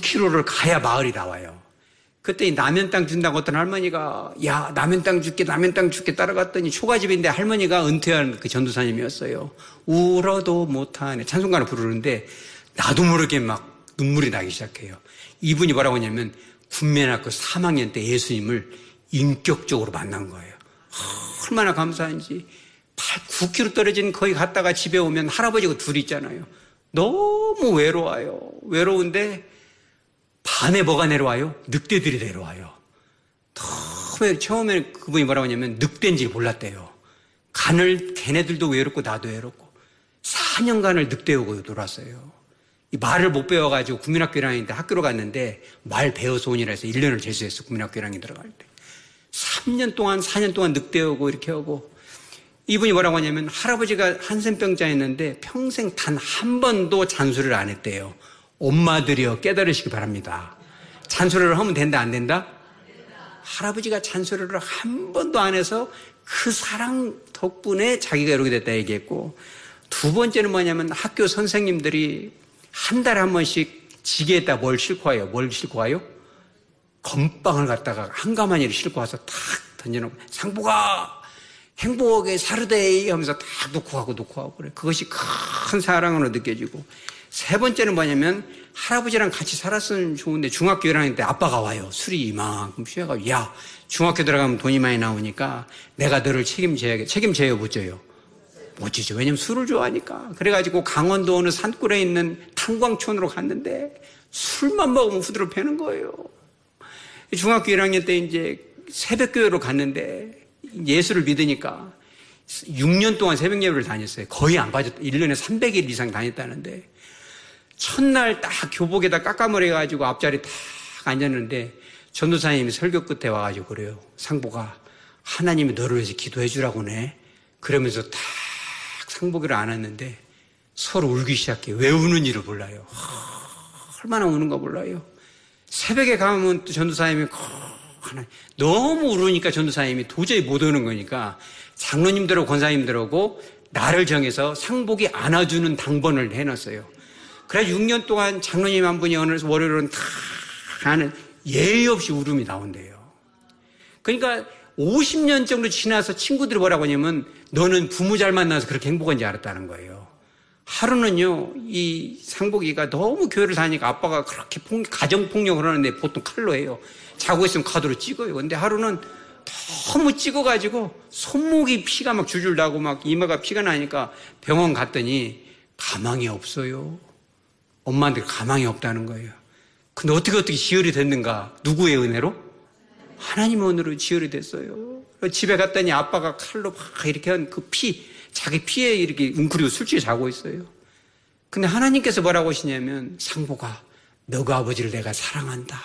9km를 가야 마을이 나와요. 그때 라면 땅 준다고 어떤 할머니가 야 라면 땅 줄게 따라갔더니 초가집인데 할머니가 은퇴한 그 전도사님이었어요. 울어도 못하네 찬송가를 부르는데 나도 모르게 막 눈물이 나기 시작해요. 이분이 뭐라고 하냐면 군면학교 3학년 때 예수님을 인격적으로 만난 거예요. 얼마나 감사한지. 9km 떨어진 거기 갔다가 집에 오면 할아버지가 둘이 있잖아요. 너무 외로워요. 외로운데 밤에 뭐가 내려와요? 늑대들이 내려와요. 처음에 그분이 뭐라고 하냐면 늑대인지 몰랐대요. 걔네들도 외롭고 나도 외롭고 4년간을 늑대 오고 놀았어요. 이 말을 못 배워가지고 국민학교 1학년 때 학교로 갔는데 말 배워서 오니라 해서 1년을 재수했어. 국민학교 1학년 들어갈 때. 4년 동안 늑대 오고 이렇게 오고. 이분이 뭐라고 하냐면 할아버지가 한센병자였는데 평생 단 한 번도 잔소리를 안 했대요. 엄마들이여 깨달으시기 바랍니다. 잔소리를 하면 된다 안 된다? 할아버지가 잔소리를 한 번도 안 해서 그 사랑 덕분에 자기가 이렇게 됐다 얘기했고, 두 번째는 뭐냐면 학교 선생님들이 한 달에 한 번씩 지게에다 뭘 싣고 와요? 건빵을 갖다가 한 가마니를 싣고 와서 탁 던져놓고 상복아 행복하게 살으되이 하면서 딱 놓고 가고 그래. 그것이 큰 사랑으로 느껴지고. 세 번째는 뭐냐면 할아버지랑 같이 살았으면 좋은데 중학교 1학년 때 아빠가 와요. 술이 이만큼 취해가지고 야 중학교 들어가면 돈이 많이 나오니까 내가 너를 책임져요 못 져요? 못 지죠. 왜냐면 술을 좋아하니까. 그래가지고 강원도 어느 산골에 있는 탄광촌으로 갔는데 술만 먹으면 후드를 패는 거예요. 중학교 1학년 때 이제 새벽교회로 갔는데 예수를 믿으니까 6년 동안 새벽 예배를 다녔어요. 거의 안 빠졌다. 1년에 300일 이상 다녔다는데 첫날 딱 교복에다 깎아머리해가지고 앞자리 딱 앉았는데 전도사님이 설교 끝에 와가지고 그래요. 상복아 하나님이 너를 위해서 기도해 주라고네. 그러면서 딱 상복이를 안았는데 서로 울기 시작해요. 왜 우는지를 몰라요. 얼마나 우는가 몰라요. 새벽에 가면 또 전도사님이 너무 울으니까 전도사님이 도저히 못 오는 거니까 장로님들하고 권사님들하고 나를 정해서 상복이 안아주는 당번을 해놨어요. 그래 6년 동안 장로님 한 분이 어느 월요일은 다 하는 예의 없이 울음이 나온대요. 그러니까 50년 정도 지나서 친구들이 뭐라고 하냐면 너는 부모 잘 만나서 그렇게 행복한지 알았다는 거예요. 하루는요 이 상복이가 너무 교회를 다니니까 아빠가 그렇게 가정폭력을 하는데 보통 칼로 해요. 자고 있으면 카드로 찍어요. 근데 하루는 너무 찍어가지고 손목이 피가 막 줄줄 나고 막 이마가 피가 나니까 병원 갔더니 가망이 없어요. 엄마한테 가망이 없다는 거예요. 근데 어떻게 지혈이 됐는가? 누구의 은혜로? 하나님의 은혜로 지혈이 됐어요. 집에 갔더니 아빠가 칼로 막 이렇게 한 그 자기 피에 이렇게 웅크리고 술 취해 자고 있어요. 근데 하나님께서 뭐라고 하시냐면 상복아 너가 아버지를 내가 사랑한다.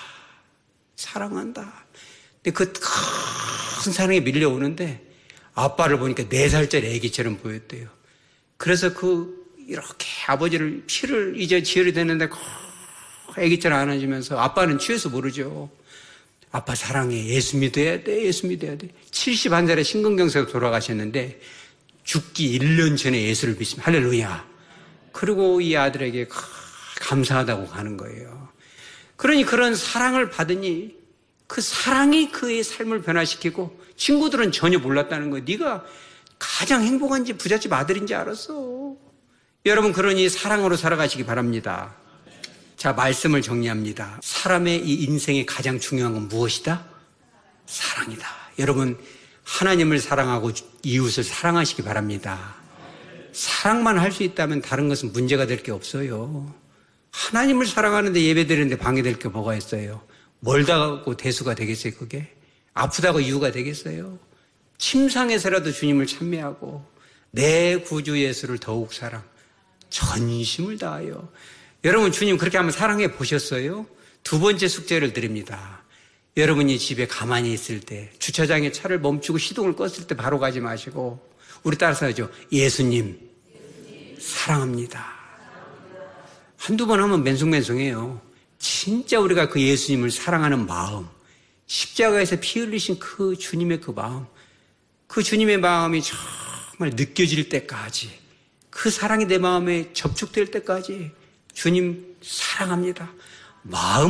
근데 그 큰 사랑에 밀려오는데 아빠를 보니까 4살짜리 애기처럼 보였대요. 그래서 이렇게 아버지를 피를 이제 지혈이 됐는데 애기처럼 안아주면서 아빠는 취해서 모르죠. 아빠 사랑해. 예수 믿어야 돼. 71살에 심근경색으로 돌아가셨는데 죽기 1년 전에 예수를 믿습니다. 할렐루야. 그리고 이 아들에게 감사하다고 가는 거예요. 그러니 그런 사랑을 받으니 그 사랑이 그의 삶을 변화시키고 친구들은 전혀 몰랐다는 거예요. 네가 가장 행복한지 부잣집 아들인지 알았어. 여러분 그러니 사랑으로 살아가시기 바랍니다. 자, 말씀을 정리합니다. 사람의 이 인생에 가장 중요한 건 무엇이다? 사랑이다. 여러분 하나님을 사랑하고 이웃을 사랑하시기 바랍니다. 사랑만 할 수 있다면 다른 것은 문제가 될 게 없어요. 하나님을 사랑하는데 예배드리는데 방해될 게 뭐가 있어요? 멀다고 대수가 되겠어요 그게? 아프다고 이유가 되겠어요? 침상에서라도 주님을 찬미하고 내 구주 예수를 더욱 전심을 다하여. 여러분 주님 그렇게 한번 사랑해 보셨어요? 두 번째 숙제를 드립니다. 여러분이 집에 가만히 있을 때 주차장에 차를 멈추고 시동을 껐을 때 바로 가지 마시고 우리 따라서 하죠. 예수님 사랑합니다. 한두 번 하면 맨송맨송해요. 진짜 우리가 그 예수님을 사랑하는 마음, 십자가에서 피 흘리신 그 주님의 그 마음, 그 주님의 마음이 정말 느껴질 때까지, 그 사랑이 내 마음에 접촉될 때까지 주님 사랑합니다. 마음